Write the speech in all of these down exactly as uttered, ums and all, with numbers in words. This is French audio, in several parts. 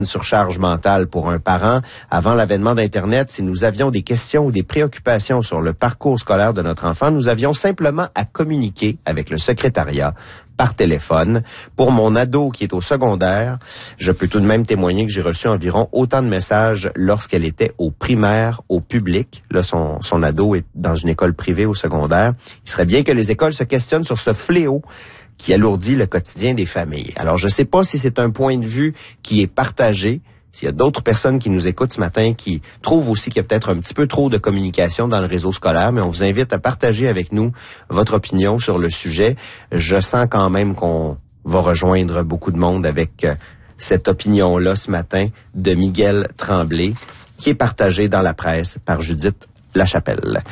Une surcharge mentale pour un parent. Avant l'avènement d'Internet, si nous avions des questions ou des préoccupations sur le parcours scolaire de notre enfant, nous avions simplement à communiquer avec le secrétariat par téléphone. Pour mon ado qui est au secondaire, je peux tout de même témoigner que j'ai reçu environ autant de messages lorsqu'elle était au primaire, au public. Là, son, son ado est dans une école privée au secondaire. Il serait bien que les écoles se questionnent sur ce fléau qui alourdit le quotidien des familles. Alors, je ne sais pas si c'est un point de vue qui est partagé, s'il y a d'autres personnes qui nous écoutent ce matin qui trouvent aussi qu'il y a peut-être un petit peu trop de communication dans le réseau scolaire, mais on vous invite à partager avec nous votre opinion sur le sujet. Je sens quand même qu'on va rejoindre beaucoup de monde avec cette opinion-là ce matin de Miguel Tremblay, qui est partagée dans la presse par Judith Lachapelle.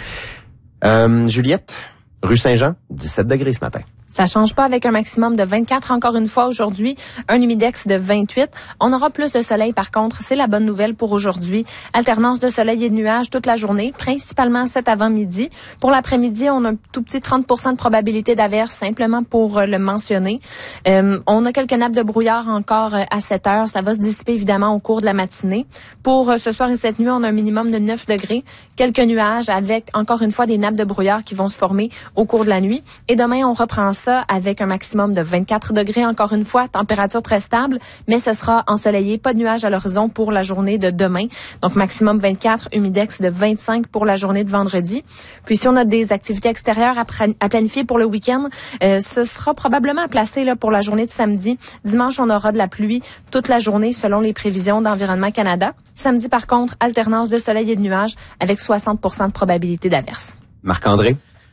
Euh, Juliette, rue Saint-Jean, dix-sept degrés ce matin. Ça change pas avec un maximum de vingt-quatre encore une fois aujourd'hui, un humidex de vingt-huit. On aura plus de soleil par contre, c'est la bonne nouvelle pour aujourd'hui. Alternance de soleil et de nuages toute la journée, principalement cet avant-midi. Pour l'après-midi, on a un tout petit trente pour cent de probabilité d'averse, simplement pour euh, le mentionner. Euh, on a quelques nappes de brouillard encore euh, à sept heures. Ça va se dissiper évidemment au cours de la matinée. Pour euh, ce soir et cette nuit, on a un minimum de neuf degrés. Quelques nuages avec encore une fois des nappes de brouillard qui vont se former au cours de la nuit. Et demain, on reprend ça avec un maximum de vingt-quatre degrés, encore une fois, température très stable, mais ce sera ensoleillé, pas de nuages à l'horizon pour la journée de demain. Donc, maximum vingt-quatre, humidex de vingt-cinq pour la journée de vendredi. Puis, si on a des activités extérieures à, à planifier pour le week-end, euh, ce sera probablement à placer là, pour la journée de samedi. Dimanche, on aura de la pluie toute la journée selon les prévisions d'Environnement Canada. Samedi, par contre, alternance de soleil et de nuages avec soixante pour cent de probabilité d'averse. Marc-André?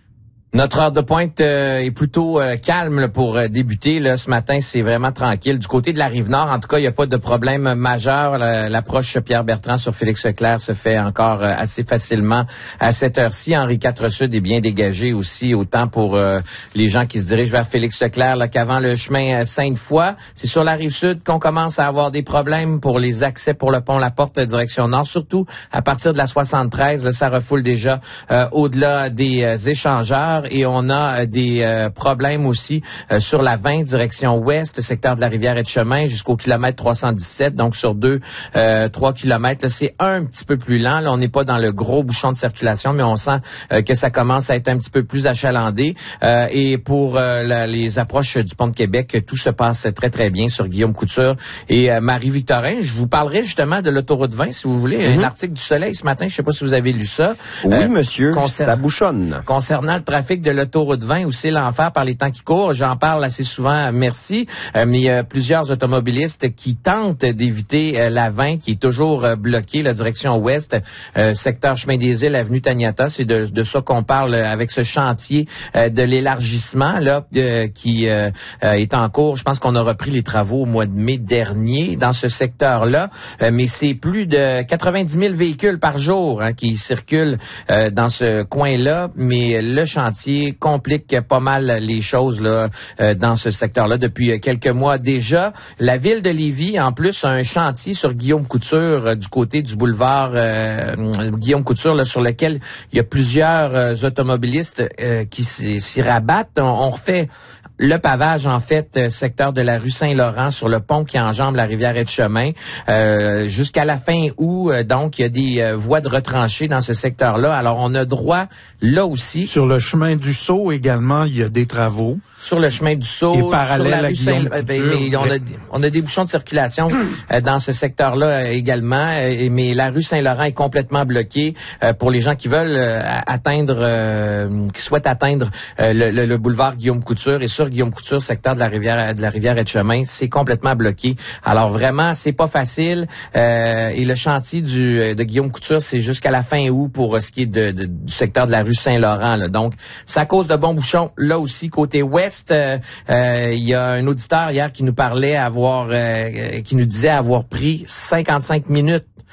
Notre heure de pointe euh, est plutôt euh, calme là, pour euh, débuter. Là, ce matin, c'est vraiment tranquille. Du côté de la Rive-Nord, en tout cas, il n'y a pas de problème majeur. La, l'approche Pierre-Bertrand sur Félix-Leclerc se fait encore euh, assez facilement à cette heure-ci. Henri quatre Sud est bien dégagé aussi, autant pour euh, les gens qui se dirigent vers Félix-Leclerc là, qu'avant le chemin euh, Sainte-Foy. C'est sur la Rive-Sud qu'on commence à avoir des problèmes pour les accès pour le pont La Porte direction Nord, surtout à partir de la soixante-treize. Là, ça refoule déjà euh, au-delà des euh, échangeurs. Et on a des euh, problèmes aussi euh, sur la vingt, direction ouest, secteur de la Rivière-et-de-Chemin, jusqu'au kilomètre trois cent dix-sept, donc sur deux, euh, trois kilomètres. Là, c'est un petit peu plus lent. Là, on n'est pas dans le gros bouchon de circulation, mais on sent euh, que ça commence à être un petit peu plus achalandé. Euh, et pour euh, la, les approches du pont de Québec, tout se passe très, très bien sur Guillaume Couture et euh, Marie-Victorin. Je vous parlerai justement de l'autoroute vingt, si vous voulez. Mm-hmm. Un article du Soleil ce matin, je ne sais pas si vous avez lu ça. Oui, euh, monsieur, concern... ça bouchonne. Concernant le trafic de l'autoroute vingt, où c'est l'enfer par les temps qui courent. J'en parle assez souvent, merci. Euh, mais il y a plusieurs automobilistes qui tentent d'éviter euh, la vingt, qui est toujours euh, bloquée, la direction ouest, euh, secteur Chemin des Îles, avenue Taniata. C'est de, de ça qu'on parle avec ce chantier euh, de l'élargissement là euh, qui euh, euh, est en cours. Je pense qu'on a repris les travaux au mois de mai dernier dans ce secteur-là. Euh, mais c'est plus de quatre-vingt-dix mille véhicules par jour hein, qui circulent euh, dans ce coin-là. Mais le chantier complique pas mal les choses là euh, dans ce secteur-là depuis quelques mois déjà. La ville de Lévis, en plus, a un chantier sur Guillaume Couture euh, du côté du boulevard euh, Guillaume Couture, là, sur lequel il y a plusieurs euh, automobilistes euh, qui s'y, s'y rabattent. On, on refait le pavage, en fait, secteur de la rue Saint-Laurent sur le pont qui enjambe la Rivière-et-de-Chemin euh, jusqu'à la fin août. Euh, donc, il y a des euh, voies de retranchées dans ce secteur-là. Alors, on a droit là aussi. Sur le chemin du Sceau également, il y a des travaux. Sur le chemin du Sceau, et parallèle sur la à rue Guillaume Saint... Couture, mais on, a, on a des bouchons de circulation euh, dans ce secteur-là euh, également. Euh, mais la rue Saint-Laurent est complètement bloquée euh, pour les gens qui veulent euh, atteindre, euh, qui souhaitent atteindre euh, le, le, le boulevard Guillaume Couture. Et sur Guillaume Couture, secteur de la rivière de la Rivière-et-de-Chemin, c'est complètement bloqué. Alors vraiment, c'est pas facile. Euh, et le chantier du de Guillaume Couture, c'est jusqu'à la fin août pour ce qui est de, de, du secteur de la rue Saint-Laurent. Là. Donc, ça cause de bons bouchons là aussi côté ouest. Euh, Euh, il y a un auditeur hier qui nous parlait avoir, euh, qui nous disait avoir pris cinquante-cinq minutes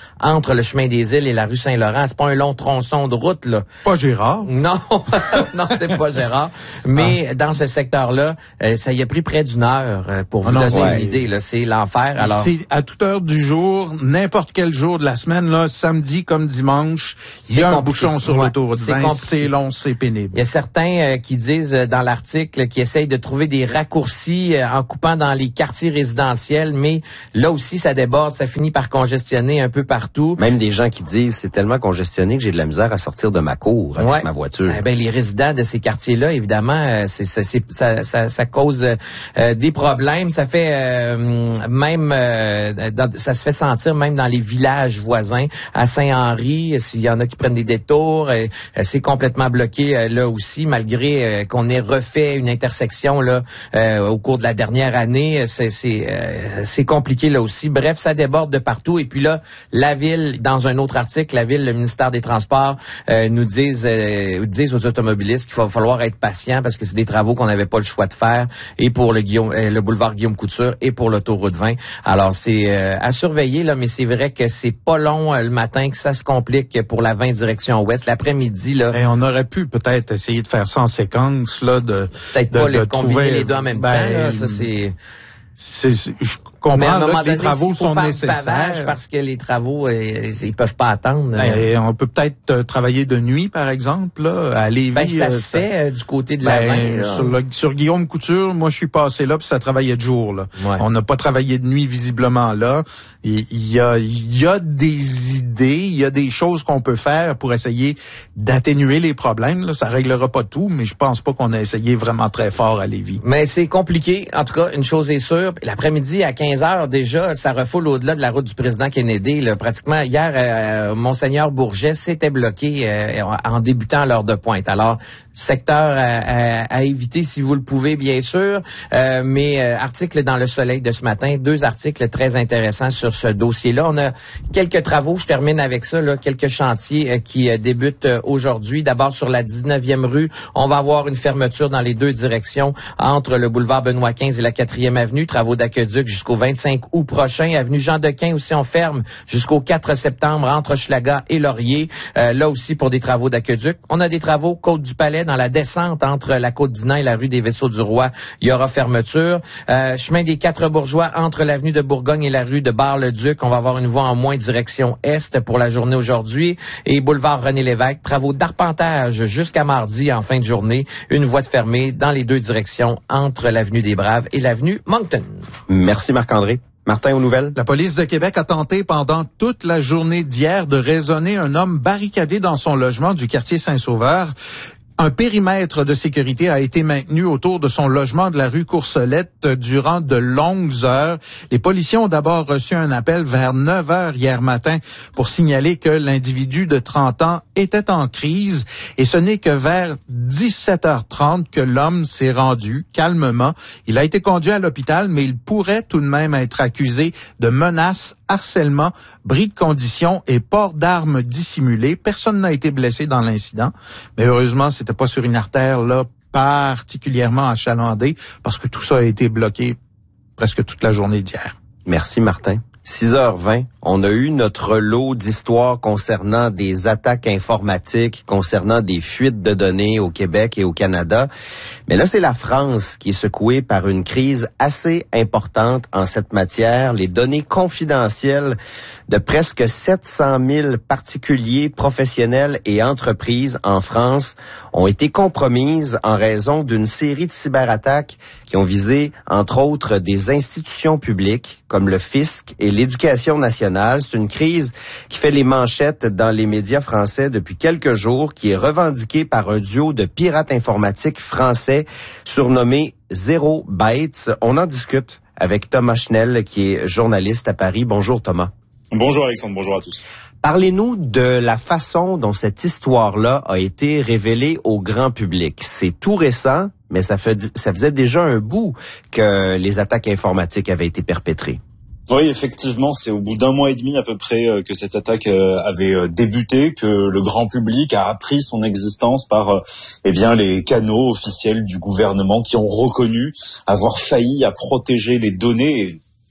entre le chemin des Îles et la rue Saint-Laurent. C'est pas un long tronçon de route, là. Pas Gérard. Non, non, c'est pas Gérard. Mais ah. dans ce secteur-là, euh, ça y a pris près d'une heure euh, pour vous ah non, donner ouais. une idée. Là, c'est l'enfer. Alors, c'est à toute heure du jour, n'importe quel jour de la semaine, là, samedi comme dimanche, il y a un bouchon sur ouais, l'autoroute vingt. C'est long, c'est pénible. Il y a certains euh, qui disent euh, dans l'article qui essayent de trouver des raccourcis euh, en coupant dans les quartiers résidentiels, mais là aussi, ça déborde, ça finit par congestionner un peu partout. Même des gens qui disent c'est tellement congestionné que j'ai de la misère à sortir de ma cour avec ouais. ma voiture. Eh ben, les résidents de ces quartiers-là, évidemment, c'est, c'est, c'est, ça, ça, ça cause euh, des problèmes. Ça fait euh, même, euh, dans, ça se fait sentir même dans les villages voisins. À Saint-Henri, s'il y en a qui prennent des détours, euh, c'est complètement bloqué euh, là aussi, malgré euh, qu'on ait refait une intersection là euh, au cours de la dernière année. C'est, c'est, euh, c'est compliqué là aussi. Bref, ça déborde de partout. Et puis là, la ville, dans un autre article, la ville, le ministère des Transports euh, nous disent, euh, disent aux automobilistes qu'il va falloir être patient parce que c'est des travaux qu'on n'avait pas le choix de faire, et pour le Guillaume, euh, le boulevard Guillaume Couture et pour l'autoroute vingt. Alors c'est euh, à surveiller là, mais c'est vrai que c'est pas long euh, le matin que ça se complique pour la vingt direction ouest. L'après-midi là. Et on aurait pu peut-être essayer de faire ça en séquence là, de peut-être de, pas de le combiner trouver, les deux en même ben, temps. Là, ça c'est. C'est, c'est, je comprends mais à un moment là, que donné, les travaux s'il faut sont faire nécessaires. Bavage parce que les travaux, euh, ils peuvent pas attendre. Ben, on peut peut-être euh, travailler de nuit, par exemple, là, à Lévis. Ben, ça euh, se fait euh, du côté de ben, la vingt. Là. Sur, le, sur Guillaume Couture, moi, je suis passé là, puis ça travaillait de jour. Là. Ouais. On n'a pas travaillé de nuit visiblement là. Il y a, il y a des idées, il y a des choses qu'on peut faire pour essayer d'atténuer les problèmes. Là. Ça réglera pas tout, mais je pense pas qu'on a essayé vraiment très fort à Lévis. Mais c'est compliqué. En tout cas, une chose est sûre. L'après-midi, à quinze heures déjà, ça refoule au-delà de la route du président Kennedy. Là. Pratiquement, hier, euh, Monseigneur Bourget s'était bloqué euh, en débutant à l'heure de pointe. Alors, secteur à, à, à éviter si vous le pouvez, bien sûr. Euh, mais euh, article dans Le Soleil de ce matin, deux articles très intéressants sur ce dossier-là. On a quelques travaux, je termine avec ça, là, quelques chantiers euh, qui euh, débutent euh, aujourd'hui. D'abord, sur la dix-neuvième rue, on va avoir une fermeture dans les deux directions entre le boulevard Benoît quinze et la quatrième avenue. Travaux d'aqueduc jusqu'au vingt-cinq août prochain. Avenue Jean-Dequin aussi, on ferme jusqu'au quatre septembre entre Hochelaga et Laurier. Euh, là aussi, pour des travaux d'aqueduc. On a des travaux Côte-du-Palais dans la descente entre la Côte-Dinan et la rue des Vaisseaux-du-Roi. Il y aura fermeture. Euh, chemin des Quatre-Bourgeois entre l'avenue de Bourgogne et la rue de Bar-le-Duc. On va avoir une voie en moins direction est pour la journée aujourd'hui. Et boulevard René-Lévesque, travaux d'arpentage jusqu'à mardi en fin de journée. Une voie de fermée dans les deux directions entre l'avenue des Braves et l'avenue Moncton. Merci Marc-André. Martin, aux nouvelles. La police de Québec a tenté pendant toute la journée d'hier de raisonner un homme barricadé dans son logement du quartier Saint-Sauveur. Un périmètre de sécurité a été maintenu autour de son logement de la rue Courcelette durant de longues heures. Les policiers ont d'abord reçu un appel vers neuf heures hier matin pour signaler que l'individu de trente ans était en crise, et ce n'est que vers dix-sept heures trente que l'homme s'est rendu calmement. Il a été conduit à l'hôpital, mais il pourrait tout de même être accusé de menaces, harcèlement, bris de condition et port d'armes dissimulées. Personne n'a été blessé dans l'incident, mais heureusement, c'était pas sur une artère là particulièrement achalandée, parce que tout ça a été bloqué presque toute la journée d'hier. Merci Martin. six heures vingt, on a eu notre lot d'histoires concernant des attaques informatiques, concernant des fuites de données au Québec et au Canada. Mais là, c'est la France qui est secouée par une crise assez importante en cette matière. Les données confidentielles de presque sept cent mille particuliers, professionnels et entreprises en France ont été compromises en raison d'une série de cyberattaques qui ont visé, entre autres, des institutions publiques comme le fisc et l'éducation nationale. C'est une crise qui fait les manchettes dans les médias français depuis quelques jours, qui est revendiquée par un duo de pirates informatiques français surnommé Zero Bytes. On en discute avec Thomas Schnell, qui est journaliste à Paris. Bonjour Thomas. Bonjour Alexandre, bonjour à tous. Parlez-nous de la façon dont cette histoire-là a été révélée au grand public. C'est tout récent, mais ça, fait, ça faisait déjà un bout que les attaques informatiques avaient été perpétrées. Oui, effectivement, c'est au bout d'un mois et demi à peu près que cette attaque avait débuté, que le grand public a appris son existence par eh bien les canaux officiels du gouvernement qui ont reconnu avoir failli à protéger les données.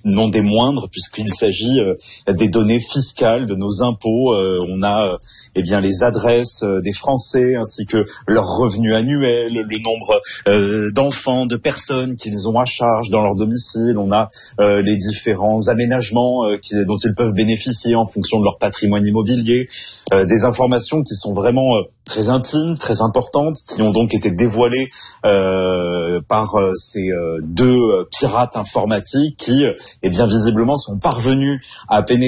non des moindres, puisqu'il s'agit euh, des données fiscales de nos impôts. Euh, on a euh, eh bien les adresses euh, des Français ainsi que leurs revenus annuels, le nombre euh, d'enfants, de personnes qu'ils ont à charge dans leur domicile. On a euh, les différents aménagements euh, qui, dont ils peuvent bénéficier en fonction de leur patrimoine immobilier. Euh, des informations qui sont vraiment euh, très intimes, très importantes, qui ont donc été dévoilées euh, par euh, ces euh, deux euh, pirates informatiques qui, euh, eh bien visiblement, sont parvenus à pénétrer